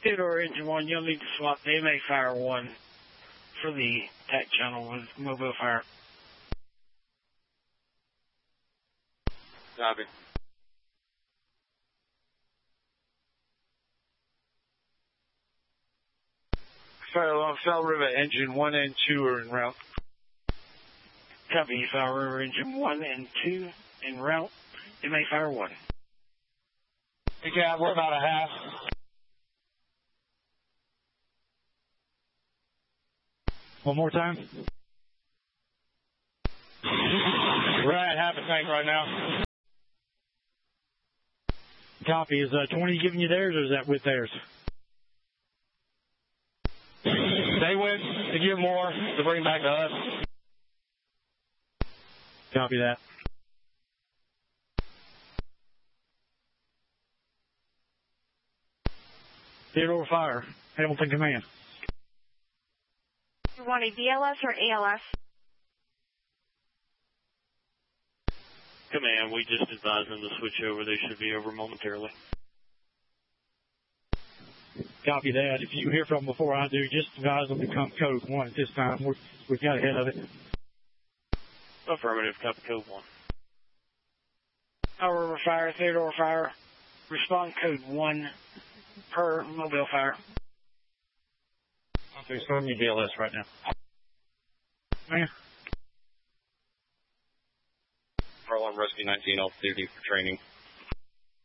Theodore Engine 1, you'll need to swap the MA Fire 1 for the TAC channel with Mobile Fire. Copy. Fire along Foul River Engine 1 and 2 are en route. Copy, Foul River Engine 1 and 2 en route. MA Fire 1. Okay, we're about a half. One more time. We're at half a tank right now. Copy. Is 20 giving you theirs, or is that with theirs? They went to give more to bring back to us. Copy that. Theodore Fire, Hamilton Command. You want a BLS or ALS? Command, we just advised them to switch over. They should be over momentarily. Copy that. If you hear from them before I do, just advise them to come code 1 at this time. We've got ahead of it. Affirmative, copy code 1. Foul River Fire, Theodore Fire. Respond code 1 per Mobile Fire. I'm sending you BLS right now. Man. Roll on Rescue 19 off duty for training.